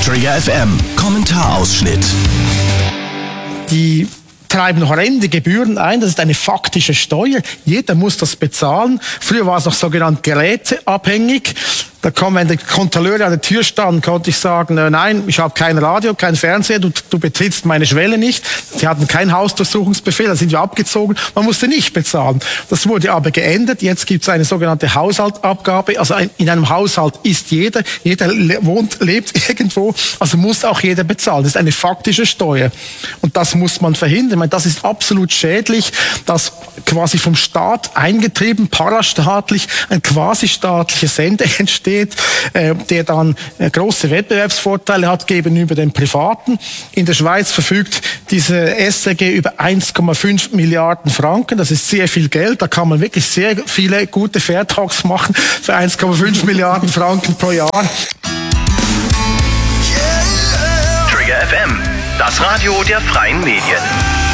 Trigger FM, Kommentarausschnitt. Die treiben horrende Gebühren ein, das ist eine faktische Steuer. Jeder muss das bezahlen. Früher war es noch sogenannt geräteabhängig. Da kam, wenn der Kontrolleur an der Tür stand, konnte ich sagen, nein, ich habe kein Radio, kein Fernseher, du betrittst meine Schwelle nicht. Sie hatten keinen Hausdurchsuchungsbefehl, da sind wir abgezogen. Man musste nicht bezahlen. Das wurde aber geändert. Jetzt gibt es eine sogenannte Haushaltsabgabe. Also in einem Haushalt ist jeder lebt irgendwo, also muss auch jeder bezahlen. Das ist eine faktische Steuer. Und das muss man verhindern. Ich meine, das ist absolut schädlich, dass quasi vom Staat eingetrieben, parastaatlich, ein quasi-staatlicher Sender entsteht, der dann große Wettbewerbsvorteile hat gegenüber den Privaten. In der Schweiz verfügt diese SRG über 1,5 Milliarden Franken. Das ist sehr viel Geld. Da kann man wirklich sehr viele gute Fairtalks machen für 1,5 Milliarden Franken pro Jahr. Trigger FM, das Radio der freien Medien.